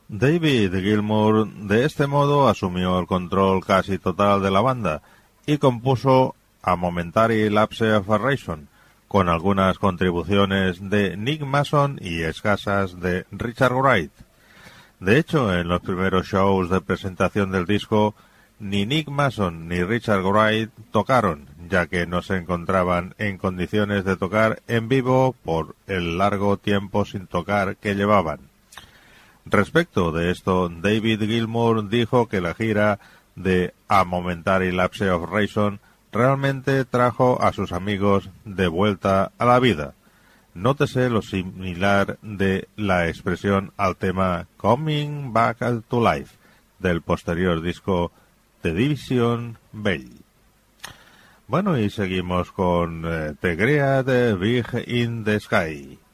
David Gilmour de este modo asumió el control casi total de la banda y compuso A Momentary Lapse of a Reason, con algunas contribuciones de Nick Mason y escasas de Richard Wright. De hecho, en los primeros shows de presentación del disco, ni Nick Mason ni Richard Wright tocaron, ya que no se encontraban en condiciones de tocar en vivo por el largo tiempo sin tocar que llevaban. Respecto de esto, David Gilmour dijo que la gira de A Momentary Lapse of Reason realmente trajo a sus amigos de vuelta a la vida. Nótese lo similar de la expresión al tema Coming Back to Life del posterior disco The Division Bell. Bueno, y seguimos con The Great Big in the Sky.